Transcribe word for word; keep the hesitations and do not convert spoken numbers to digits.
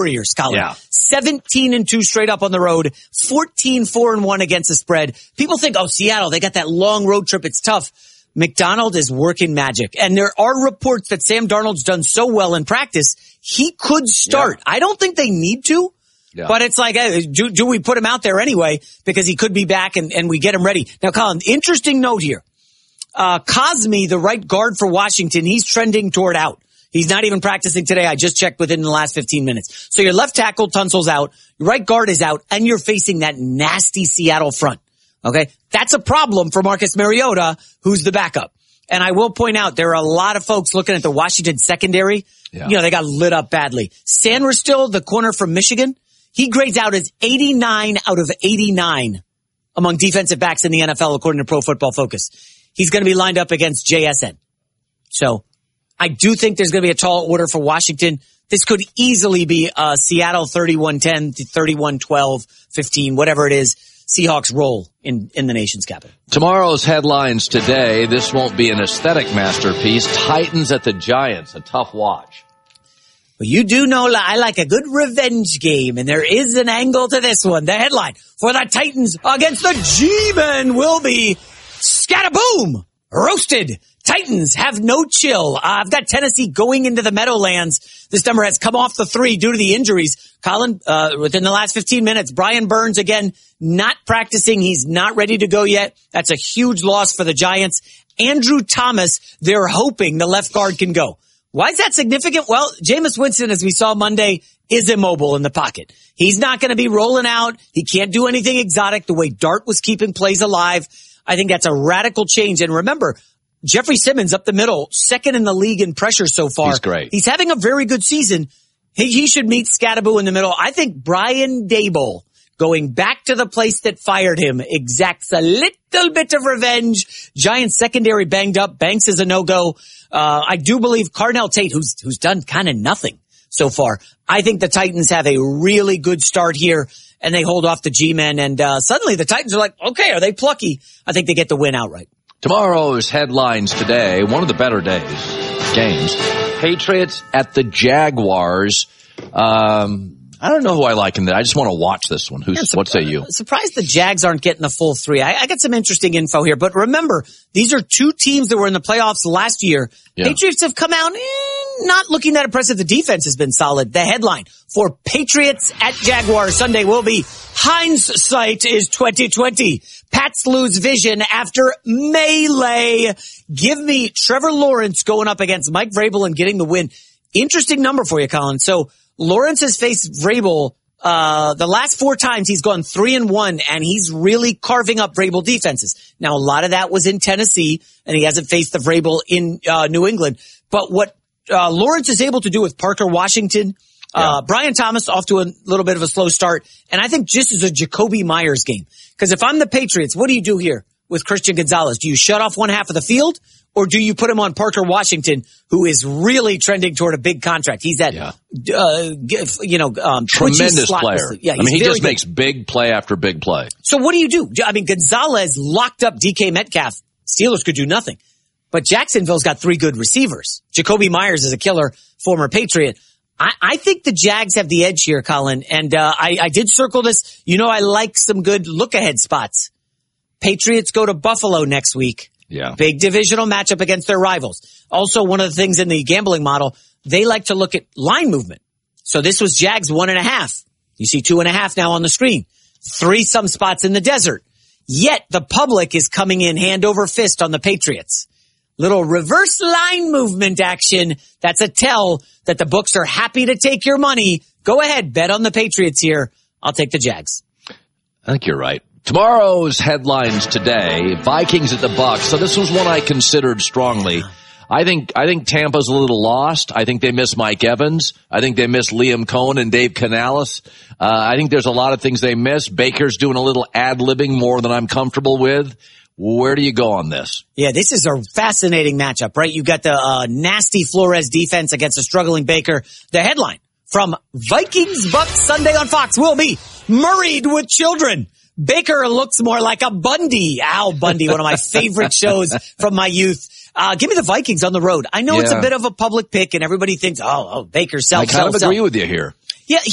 Warriors, Colin. Yeah. seventeen and two straight up on the road, fourteen four and one against the spread. People think, oh, Seattle, they got that long road trip. It's tough. McDonald is working magic. And there are reports that Sam Darnold's done so well in practice, he could start. Yeah. I don't think they need to. Yeah. But it's like, hey, do, do we put him out there anyway? Because he could be back and, and we get him ready. Now, Colin, interesting note here. Uh, Cosme, the right guard for Washington, he's trending toward out. He's not even practicing today. I just checked within the last fifteen minutes. So your left tackle, Tunsil's out. Your right guard is out. And you're facing that nasty Seattle front. Okay? That's a problem for Marcus Mariota, who's the backup. And I will point out, there are a lot of folks looking at the Washington secondary. Yeah. You know, they got lit up badly. Sanders, the corner from Michigan, he grades out as eighty-nine out of eighty-nine among defensive backs in the N F L, according to Pro Football Focus. He's going to be lined up against J S N. So I do think there's going to be a tall order for Washington. This could easily be uh, Seattle thirty-one ten, thirty-one twelve, fifteen, whatever it is. Seahawks roll in, in the nation's capital. Tomorrow's headlines today. This won't be an aesthetic masterpiece. Titans at the Giants, a tough watch. Well, you do know I like a good revenge game, and there is an angle to this one. The headline for the Titans against the G-Men will be scataboom, roasted. Titans have no chill. Uh, I've got Tennessee going into the Meadowlands. This number has come off the three due to the injuries. Colin, uh, within the last fifteen minutes, Brian Burns, again, not practicing. He's not ready to go yet. That's a huge loss for the Giants. Andrew Thomas, they're hoping the left guard can go. Why is that significant? Well, Jameis Winston, as we saw Monday, is immobile in the pocket. He's not going to be rolling out. He can't do anything exotic the way Dart was keeping plays alive. I think that's a radical change. And remember, Jeffrey Simmons up the middle, second in the league in pressure so far. He's great. He's having a very good season. He, he should meet Scatterbo in the middle. I think Brian Daboll, going back to the place that fired him, exacts a little bit of revenge. Giants secondary banged up. Banks is a no-go. Uh, I do believe Carnell Tate, who's, who's done kind of nothing so far. I think the Titans have a really good start here, and they hold off the G-Men, and uh, suddenly the Titans are like, okay, are they plucky? I think they get the win outright. Tomorrow's headlines today, one of the better days, games. Patriots at the Jaguars. Um, I don't know who I like in that. I just want to watch this one. Who's, yeah, what say you? Surprised the Jags aren't getting the full three. I, I got some interesting info here, but remember, these are two teams that were in the playoffs last year. Yeah. Patriots have come out eh, not looking that impressive. The defense has been solid. The headline for Patriots at Jaguars Sunday will be hindsight is twenty twenty. Pats lose vision after melee. Give me Trevor Lawrence going up against Mike Vrabel and getting the win. Interesting number for you, Colin. So Lawrence has faced Vrabel uh the last four times. He's gone three and one, and he's really carving up Vrabel defenses. Now, a lot of that was in Tennessee, and he hasn't faced the Vrabel in uh New England. But what uh Lawrence is able to do with Parker Washington, uh yeah. Brian Thomas off to a little bit of a slow start, and I think just as a Jacoby Myers game. Because if I'm the Patriots, what do you do here with Christian Gonzalez? Do you shut off one half of the field, or do you put him on Parker Washington, who is really trending toward a big contract? He's that, yeah. uh, you know, um, tremendous player. Yeah, I mean, he just good. makes big play after big play. So what do you do? I mean, Gonzalez locked up D K Metcalf. Steelers could do nothing. But Jacksonville's got three good receivers. Jacoby Myers is a killer, former Patriot. I, I think the Jags have the edge here, Colin. And uh, I, I did circle this. You know, I like some good look-ahead spots. Patriots go to Buffalo next week. Yeah. Big divisional matchup against their rivals. Also, one of the things in the gambling model, they like to look at line movement. So this was Jags one and a half. You see two and a half now on the screen. Three some spots in the desert. Yet the public is coming in hand over fist on the Patriots. Little reverse line movement action. That's a tell that the books are happy to take your money. Go ahead, bet on the Patriots here. I'll take the Jags. I think you're right. Tomorrow's headlines today, Vikings at the Bucks. So this was one I considered strongly. I think, I think Tampa's a little lost. I think they miss Mike Evans. I think they miss Liam Cohen and Dave Canales. Uh, I think there's a lot of things they miss. Baker's doing a little ad-libbing more than I'm comfortable with. Where do you go on this? Yeah, this is a fascinating matchup, right? You got the uh, nasty Flores defense against a struggling Baker. The headline from Vikings Bucks Sunday on Fox will be Married with Children. Baker looks more like a Bundy. Al Bundy, one of my favorite shows from my youth. Uh, give me the Vikings on the road. I know yeah. it's a bit of a public pick, and everybody thinks, oh, oh Baker, sell, I kind sell, of sell. agree with you here.